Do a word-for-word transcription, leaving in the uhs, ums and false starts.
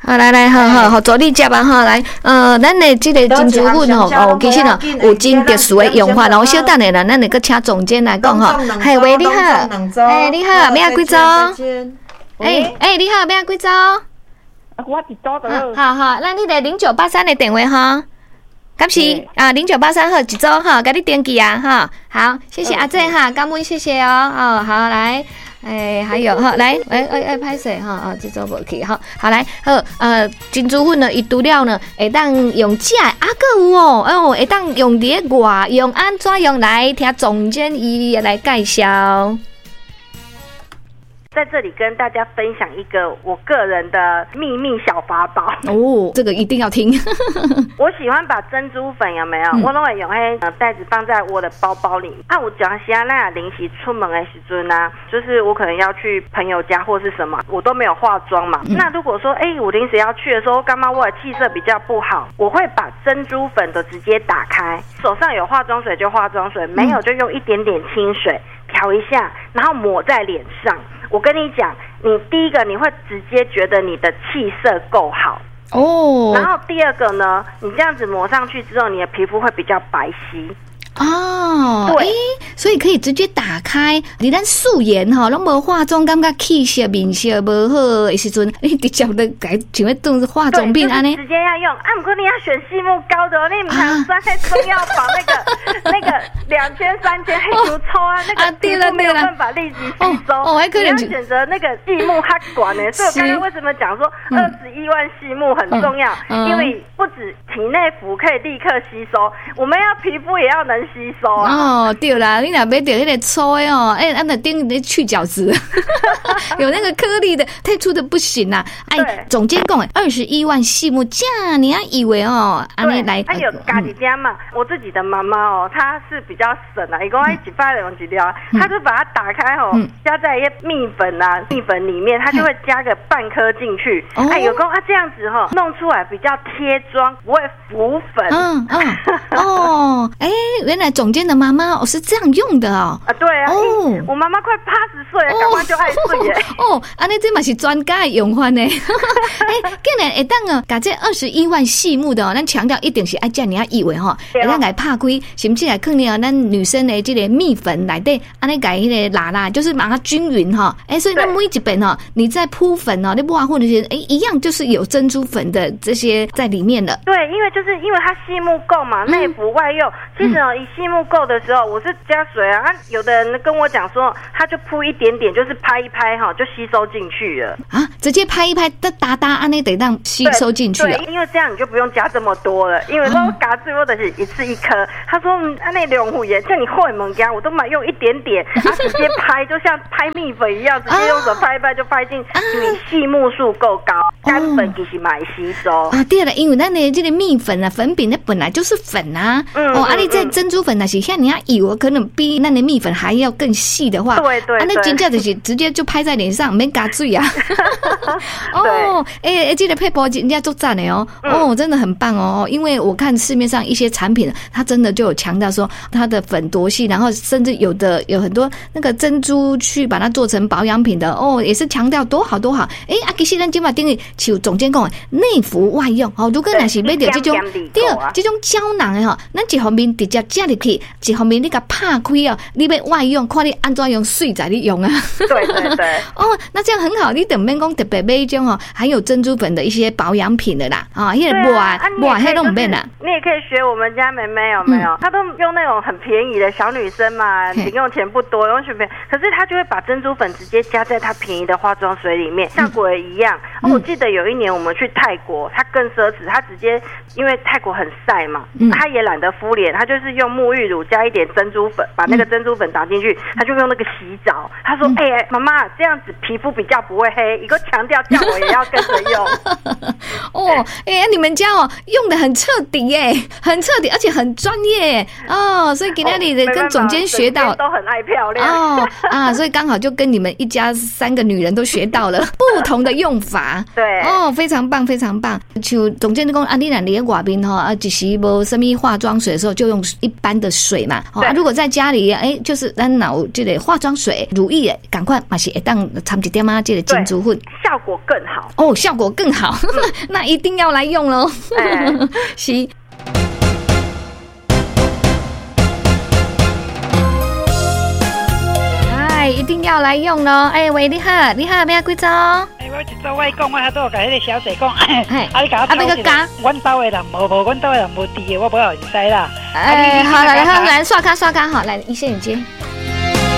好来来，好好好，助你接吧哈，来，呃，咱的这个珍珠粉吼，哦，其实呢有真特殊的用法，然后小等下啦，咱那个请总监来讲哈。嘿，喂，你好，哎，你好，要几组？哎哎，你好，要几组？ 我伫多的。 好好，咱迄个零九八三的电话哈，感谢啊，零九八三号一组哈，给你登记啊哈。好，谢谢阿姐哈，感恩谢谢哦，哦，好来。哎，还有哈，来，哎哎哎，拍谁哈？啊，这做无去哈。好来，好呃，珍珠粉呢，伊除了呢，会当用食的，啊，个有哦，哦，会当用伫外用安怎用来听总监伊来介绍。 在这里跟大家分享一个我个人的秘密小法宝哦，这个一定要听。 我喜欢把珍珠粉有没有？嗯、我都会用黑袋子放在我的包包里。啊，我讲现在那临时出门的时阵啊，就是我可能要去朋友家或是什么，我都没有化妆嘛。嗯、那如果说哎、欸，我临时要去的时候，干嘛我的气色比较不好，我会把珍珠粉都直接打开，手上有化妆水就化妆水，没有就用一点点清水调一下，然后抹在脸上。我跟你讲，你第一个你会直接觉得你的气色够好哦，然后第二个呢，你这样子抹上去之后，你的皮肤会比较白皙。 哦，对，所以可以直接打开。你咱素颜哈，拢无化妆，感觉气色面色无好的时阵，你直接的改像要当是化妆品安尼， 直接要用。啊，不过你要选细目高的，你唔通酸黑中药房那个那个两千三千黑油抽啊，那个皮肤没有办法立即吸收。哦，还可能你要选择那个细目哈管的。所以我刚刚为什么讲说二十一万细目很重要？因为不止体内服可以立刻吸收，我们要皮肤也要能吸收啊！ 哦，对啦，你若买到那个粗的哦，哎、欸，按那钉那去角质，有那个颗粒的，太粗的不行啦。哎，总监讲二十一万细目价，你要以为哦，安尼来， 还有家己家嘛，我自己的妈妈哦，她是比较省啊，一共一几块用几条，她就把它打开哦，嗯、加在一些蜜粉啊，蜜粉里面，她就会加个半颗进去。哦、哎，有功啊，这样子哈、哦，弄出来比较贴妆，不会浮粉。嗯嗯哦，哎，原来总监的妈妈哦是这样用的哦。 啊，对啊，哦，我妈妈快八十岁了，赶快就爱睡耶。 哦，安尼这嘛是专家的用法呢。哎，竟然会当哦，把这二十一万细目的哦，咱强调一定是爱这样，你要以为哈，会当来拍开，甚至来肯定啊，咱女生的这个蜜粉内底，安尼改迄个拉拉，就是把它均匀哈。哎，所以那每一本哈，你在铺粉哦，你抹或者是哎一样，就是有珍珠粉的这些在里面的。 对，因为就是因为它细目够嘛，内服外用。其实哦，以细目够的时候，我是加水啊。啊有的人跟我讲说，他就铺一点点，就是拍一拍哈，就吸收进去了啊，直接拍一拍，哒哒哒，安尼得让吸收进去了。 对，因为这样你就不用加这么多了，因为说嘎最多的是一次一颗。他说安内两虎盐，像你会门家，我都买用一点点，他直接拍，就像拍蜜粉一样，直接用手拍一拍就拍进。你细目数够高，干粉其实蛮吸收啊。对了，因为咱的这个蜜粉啊，粉饼呢本来就是粉啊，嗯哦，啊你这珍珠粉那是像你要油，可能比那的蜜粉还要更细的话， 对对， 啊那真正就是直接就拍在脸上，没加水啊。哦，哎哎，这个配包人家做赞的哦，哦，真的很棒哦，因为我看市面上一些产品，它真的就有强调说它的粉多细，然后甚至有的有很多那个珍珠去把它做成保养品的哦，也是强调多好多好。哎，啊，其实咱今嘛等于像总监讲的内服外用哦，如果若是买到这种对这种胶囊的哈，咱一方面直接加入去，一方面你甲拍开哦，你要外用，看你安怎用水在你用啊。 对对对。 哦，那这样很好，你等免讲特别买一种哦，含有珍珠粉的一些保养品的啦，啊，迄个抹抹黑都唔免啦。 你也可以学我们家妹妹有没有？嗯、她都用那种很便宜的小女生嘛，零用钱不多，用便宜，可是她就会把珍珠粉直接加在她便宜的化妆水里面，效果也一样。嗯、哦，我记得有一年我们去泰国，她更奢侈，她直接因为泰国很晒嘛，嗯、她也懒得敷脸，她就是用沐浴乳加一点珍珠粉，把那个珍珠粉打进去，她就用那个洗澡。她说：“哎、嗯，妈、欸、妈，这样子皮肤比较不会黑。”一个强调叫我也要跟着用。 哦， 哦，哎、欸，你们家哦用的很彻底耶，很彻底，而且很专业哦，所以今天你的跟总监学到、 哦、都很爱漂亮哦啊，所以刚好就跟你们一家三个女人都学到了不同的用法， 对哦，非常棒，非常棒。像总监讲啊，你若你在外面哈啊，一时无什么化妆水的时候，就用一般的水嘛。哦，啊、如果在家里，哎、欸，就是咱脑这个化妆水、乳液，赶快嘛是会当掺一点啊，这个珍珠粉， 效果更好哦，效果更好，嗯、那一定要来用喽。哎、是。一定要来用咯！哎、欸，喂，你好，你好，要几组？ 哎，我一组我讲，我遐都甲迄个小姐讲，啊，你甲我那个加， 阮兜的人无无，阮兜的人无滴的，我不好唔知啦。 哎、欸，好，来，好，来刷卡刷卡，好，来一线你接。